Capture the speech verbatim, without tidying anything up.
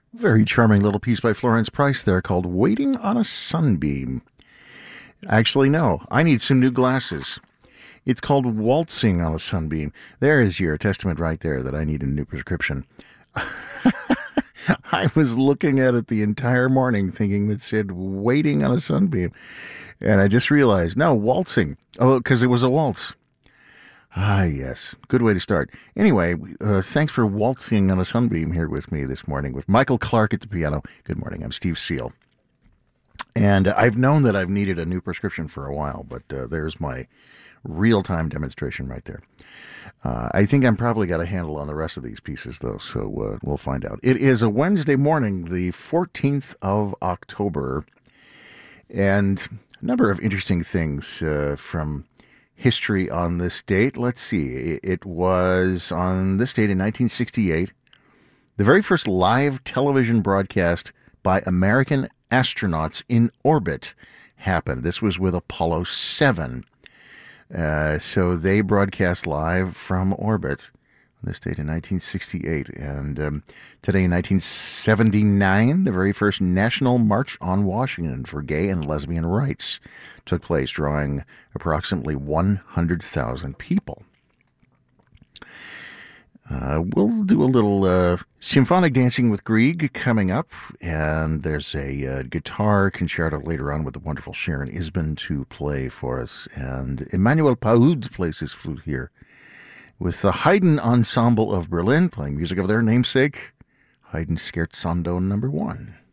Very charming little piece by Florence Price there called Waiting on a Sunbeam. Actually, no, I need some new glasses. It's called Waltzing on a Sunbeam. There is your testament right there that I need a new prescription. I was looking at it the entire morning thinking it said Waiting on a Sunbeam. And I just realized, no, waltzing. Oh, because it was a waltz. Ah, yes. Good way to start. Anyway, uh, thanks for waltzing on a sunbeam here with me this morning with Michael Clark at the piano. Good morning. I'm Steve Seal. And I've known that I've needed a new prescription for a while, but uh, there's my real-time demonstration right there. Uh, I think I'm probably got a handle on the rest of these pieces, though, so uh, we'll find out. It is a Wednesday morning, the fourteenth of October, and a number of interesting things uh, from history on this date. Let's see. It was on this date in nineteen sixty-eight, the very first live television broadcast by American astronauts in orbit happened. This was with Apollo seven. Uh, so they broadcast live from orbit on this date in nineteen sixty-eight. And um, today in nineteen seventy-nine, the very first National March on Washington for gay and lesbian rights took place, drawing approximately one hundred thousand people. Uh, we'll do a little uh, symphonic dancing with Grieg coming up, and there's a uh, guitar concerto later on with the wonderful Sharon Isbin to play for us, and Emmanuel Paoud plays his flute here with the Haydn Ensemble of Berlin playing music of their namesake, Haydn Scherzando number one.